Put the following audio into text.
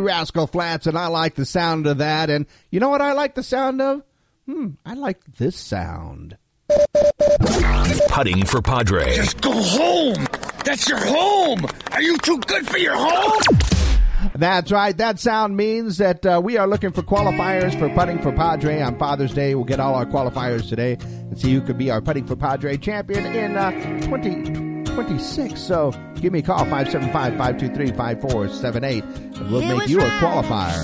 Rascal Flatts, and I like the sound of that. And you know what I like the sound of? I like this sound. Putting for Padre. Just go home. That's your home. Are you too good for your home? That's right. That sound means that we are looking for qualifiers for Putting for Padre on Father's Day. We'll get all our qualifiers today and see who could be our Putting for Padre champion in 2026. So give me a call, 575-523-5478, and we'll make you a qualifier.